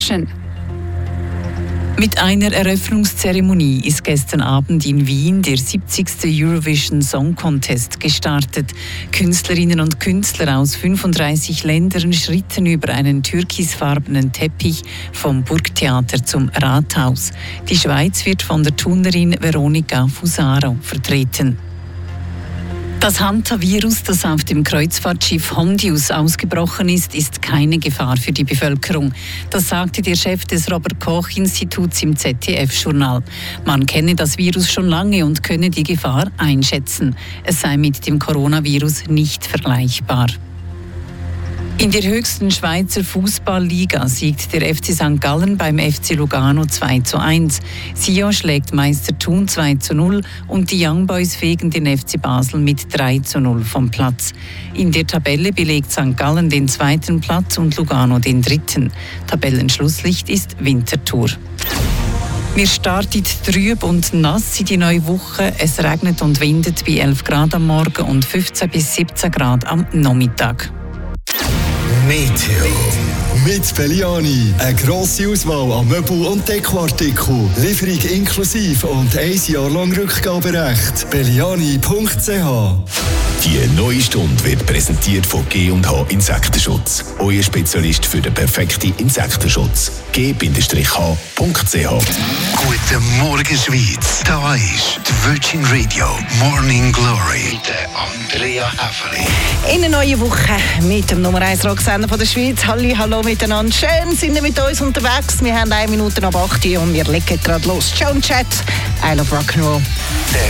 Mit einer Eröffnungszeremonie ist gestern Abend in Wien der 70. Eurovision Song Contest gestartet. Künstlerinnen und Künstler aus 35 Ländern schritten über einen türkisfarbenen Teppich vom Burgtheater zum Rathaus. Die Schweiz wird von der Turnerin Veronica Fusaro vertreten. Das Hantavirus, das auf dem Kreuzfahrtschiff Hondius ausgebrochen ist keine Gefahr für die Bevölkerung. Das sagte der Chef des Robert-Koch-Instituts im ZDF-Journal. Man kenne das Virus schon lange und könne die Gefahr einschätzen. Es sei mit dem Coronavirus nicht vergleichbar. In der höchsten Schweizer Fußballliga siegt der FC St. Gallen beim FC Lugano 2:1. Sion schlägt Meister Thun 2:0 und die Young Boys fegen den FC Basel mit 3:0 vom Platz. In der Tabelle belegt St. Gallen den 2. Platz und Lugano den 3. Tabellenschlusslicht ist Winterthur. Wir starten trüb und nass in die neue Woche. Es regnet und windet bei 11 Grad am Morgen und 15 bis 17 Grad am Nachmittag. Meteo. Mit Belliani. Eine grosse Auswahl an Möbel- und Dekoartikeln. Lieferung inklusive und 1 Jahr lang Rückgaberecht. Belliani.ch. Die neue Stunde wird präsentiert von G&H Insektenschutz. Euer Spezialist für den perfekten Insektenschutz. G-H.ch. Guten Morgen, Schweiz. Da ist die Virgin Radio Morning Glory mit Andrea Häfeli. In einer neuen Woche mit dem Nummer 1 Rocksender von der Schweiz. Hallo miteinander. Schön sind ihr mit uns unterwegs. Wir haben 1 Minute ab 8 Uhr und wir legen gerade los. Joan Jett, I Love Rock'n'Roll. Der